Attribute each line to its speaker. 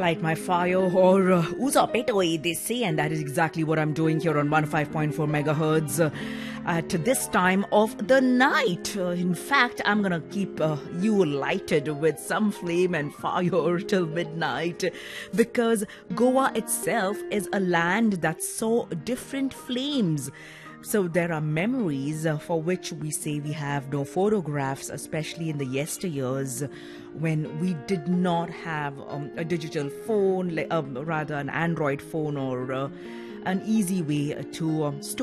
Speaker 1: Light my fire or ooze up it away, they say, and that is exactly what I'm doing here on 105.4 megahertz at this time of the night. In fact, I'm gonna keep you lighted with some flame and fire till midnight, because Goa itself is a land that saw different flames. So there are memories for which we say we have no photographs, especially in the yesteryears when we did not have a digital phone, rather an Android phone, or an easy way to store